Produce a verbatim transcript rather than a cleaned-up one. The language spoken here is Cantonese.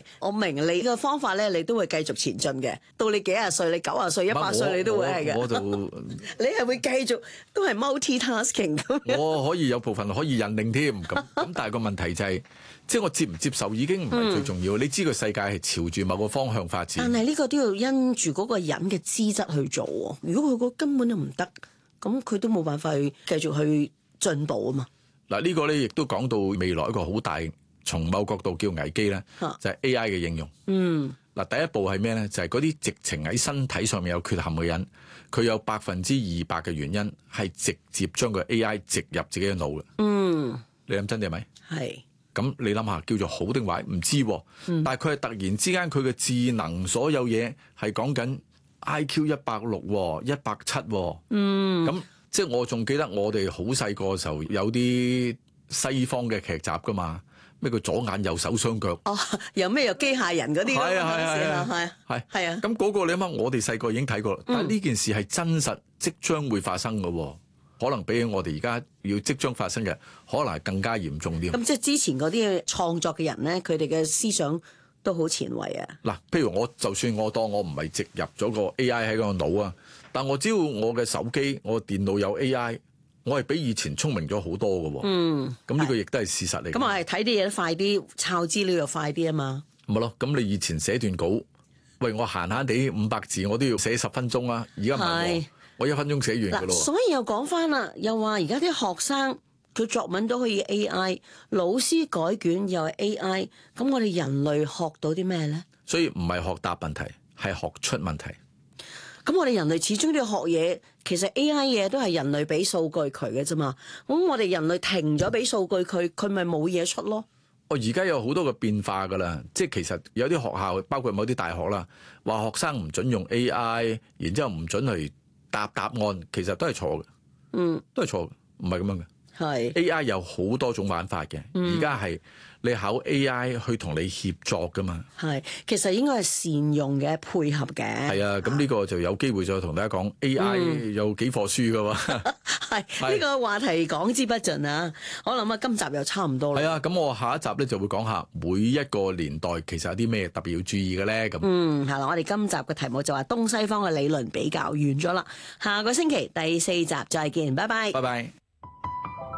我明你嘅方法咧，你都會繼續前進嘅。到你幾廿歲，你九十歲、一百歲，你都會係嘅。 我就你係會繼續都係 multi-tasking 咁樣。 我可以有部分可以引領添咁咁，但係個問題就係、是，即係我接唔接受已經唔係最重要。嗯、你知個世界係朝住某個方向發展， 但係呢個都要因住嗰個人嘅資質去做喎。如果佢個根本都唔得，咁佢都冇辦法去繼續去進步啊嘛。 嗱，呢個咧亦都講到未來一個好大，從某角度叫危機咧，就係 A I 嘅應用。 嗯， 嗱，第一步係咩咧？就係嗰啲直情喺身體上面有缺陷嘅人，佢有百分之二百嘅原因係直接將個 A I 植入自己嘅腦嘅。 嗯， 你諗真定係咪？ 係。 咁你諗下，叫做好定壞唔知、啊，嗯、但係佢係突然之間佢嘅智能所有嘢係講緊 I Q 一百六、一百七。嗯，咁即係我仲記得我哋好細個嘅時候有啲西方嘅劇集噶嘛，咩叫左眼右手雙腳？哦， 有咩有機械人嗰啲？係啊係啊係啊係係啊。咁嗰個你諗下，我哋細個已經睇過啦，但係呢件事係真實，即將會發生噶。可能比起我哋而家要即將發生嘅，可能係更加嚴重啲。 咁即係之前嗰啲創作嘅人咧，佢哋嘅思想都好前衛啊！ 嗱，譬如我就算我當我唔係植入咗個 A I 喺個腦啊，但我只要我嘅手機、我電腦有 A I，我係比以前聰明咗好多㗎喎。嗯，咁呢個亦都係事實嚟。 咁我係睇啲嘢都快啲，抄資料又快啲啊嘛。 咪咯，咁你以前寫段稿，喂，我閒閒地五百字，我都要寫十分鐘啊！而家唔係。我一分鐘寫完㗎咯， 所以又講翻啦，又話而家啲學生佢作文都可以 A I， 老師改卷又係 A I， 咁我哋人類學到啲咩咧？ 所以唔係學答問題，係學出問題。 咁我哋人類始終都要學嘢，其實 A I 嘢都係人類俾數據佢嘅啫嘛。咁我哋人類停咗俾數據佢，佢咪冇嘢出咯。 我而家有好多嘅變化㗎啦，即係其實有啲學校，包括某啲大學啦，話學生唔準用 A I， 然之後唔準去答答案，其實都係錯嘅，嗯，都係錯嘅，唔係咁樣嘅。係 A I 有好多種玩法嘅，而家係你考 A I 去同你協作噶嘛。係， 其實應該係善用嘅，配合嘅。 係啊，咁呢個就有機會再同大家講 A I 有幾課書噶喎。 係呢個話題講之不盡啊！我諗啊，今集又差唔多啦。 係啊，咁我下一集咧就會講下每一個年代其實有啲咩特別要注意嘅咧。咁嗯，係啦，我哋今集嘅題目就話東西方嘅理論比較完咗啦。下個星期第四集再見，拜拜。 拜拜。